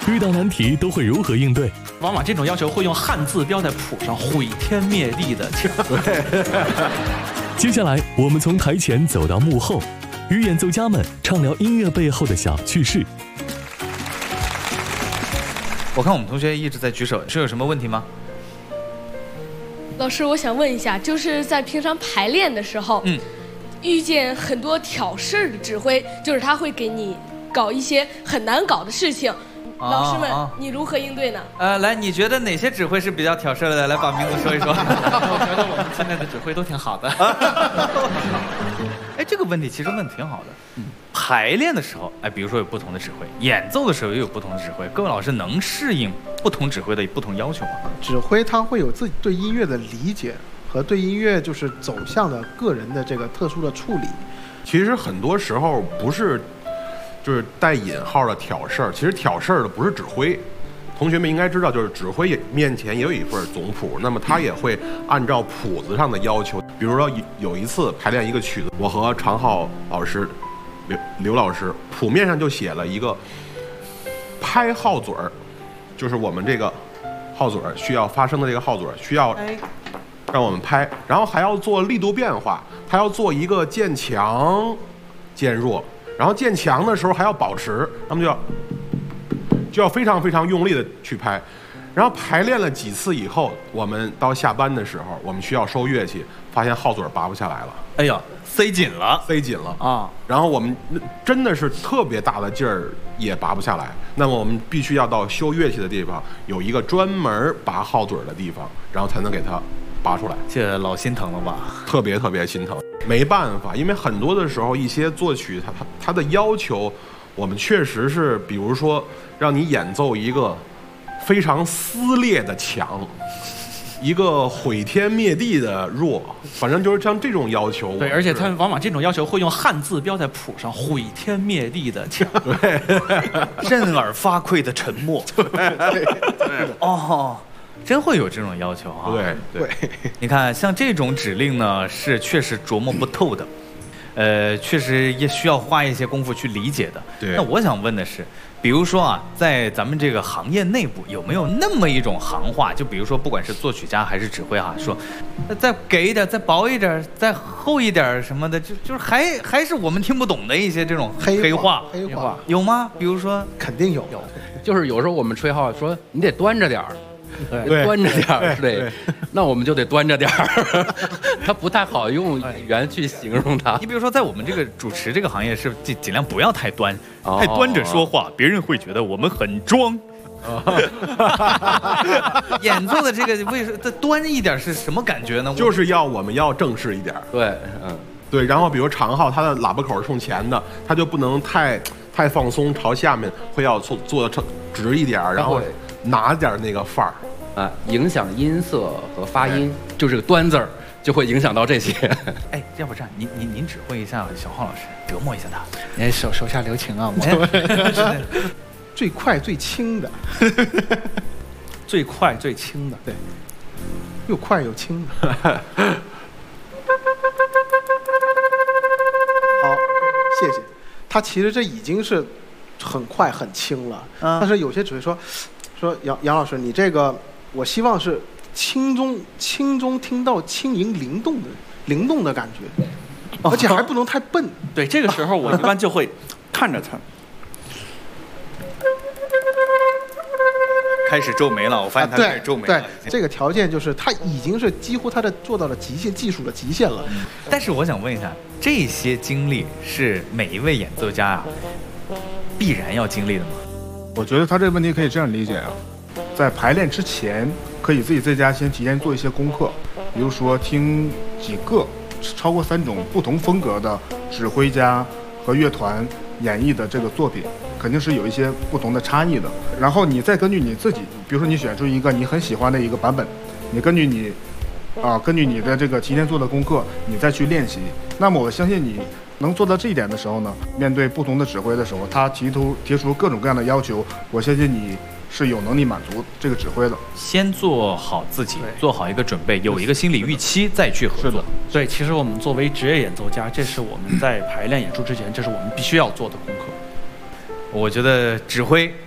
遇到难题都会如何应对？ 往往这种要求会用汉字标在谱上，毁天灭地的。 接下来，我们从台前走到幕后，与演奏家们畅聊音乐背后的小趣事。 我看我们同学一直在举手，是有什么问题吗？ 老师，我想问一下，就是在平常排练的时候，遇见很多挑事儿的指挥，就是他会给你搞一些很难搞的事情，老师们，你如何应对呢？ 来，你觉得哪些指挥是比较挑事儿的？来，把名字说一说。 我觉得我们现在的指挥都挺好的。 哎，这个问题其实问得挺好的。排练的时候，比如说有不同的指挥，演奏的时候也有不同的指挥，各位老师能适应不同指挥的不同要求吗？ 指挥他会有自己对音乐的理解和对音乐就是走向的个人的这个特殊的处理。 其实很多时候不是就是带引号的挑事儿，其实挑事儿的不是指挥。同学们应该知道，就是指挥面前也有一份总谱，那么他也会按照谱子上的要求。比如说有一次排练一个曲子，我和常浩老师、刘老师，谱面上就写了一个拍号嘴儿，就是我们这个号嘴儿需要发声的这个号嘴儿需要让我们拍，然后还要做力度变化，他要做一个渐强、渐弱，然后渐强的时候还要保持，那么就要非常非常用力的去拍，然后排练了几次以后，我们到下班的时候，我们需要收乐器，发现号嘴拔不下来了。 哎呀，塞紧了啊！然后我们真的是特别大的劲儿也拔不下来，那么我们必须要到修乐器的地方有一个专门拔号嘴的地方，然后才能给它拔出来。 这老心疼了吧？ 特别特别心疼，没办法，因为很多的时候一些作曲它的要求。我们确实是，比如说让你演奏一个非常撕裂的强，一个毁天灭地的弱，反正就是像这种要求。 对，而且他往往这种要求会用汉字标在谱上，毁天灭地的强， 对， 震耳发聩的沉默。对，哦。真会有这种要求啊！ 对， 你看，像这种指令呢，是确实琢磨不透的。确实也需要花一些功夫去理解的。 对。 那我想问的是，比如说啊，在咱们这个行业内部，有没有那么一种行话？就比如说，不管是作曲家还是指挥说，再给一点，再薄一点，再厚一点什么的，就是还是我们听不懂的一些这种黑话有吗？比如说， 肯定有， 就是有时候我们吹号说你得端着点儿。 对， 端着点儿，对，那我们就得端着点儿，它不太好用语言去形容它。 你比如说，在我们这个主持这个行业，是尽量不要太端，太端着说话，别人会觉得我们很装。演奏的这个为什么端一点是什么感觉呢？ 就是我们要正式一点。 对， 对。然后比如长号，它的喇叭口是冲前的，它就不能太放松，朝下面会要做的直一点，然后拿点那个范儿。 影响音色和发音，就这个端字儿就会影响到这些。 哎，要不这样，您指挥一下小浩老师，折磨一下他。 哎，手下留情啊！ 最快最轻的， 最快最轻的， 对，又快又轻的。好，谢谢。他其实这已经是很快很轻了，但是有些指挥说杨老师，你这个。我希望是轻中听到轻盈灵动的感觉，而且还不能太笨。 对，这个时候我一般就会看着他， 开始皱眉了。我发现他开始皱眉了。 对，这个条件就是他已经是几乎做到了极限，技术的极限了。 但是我想问一下，这些经历是每一位演奏家必然要经历的吗？ 我觉得他这个问题可以这样理解啊。在排练之前，可以自己在家先提前做一些功课，比如说听几个超过3种不同风格的指挥家和乐团演绎的这个作品，肯定是有一些不同的差异的。然后你再根据你自己，比如说你选出一个你很喜欢的一个版本，你根据你的这个提前做的功课，你再去练习。那么我相信你能做到这一点的时候呢，面对不同的指挥的时候，他提出各种各样的要求，我相信你是有能力满足这个指挥的。 先做好自己，做好一个准备，有一个心理预期，再去合作。 对，其实我们作为职业演奏家，这是我们在排练演出之前，这是我们必须要做的功课。 我觉得指挥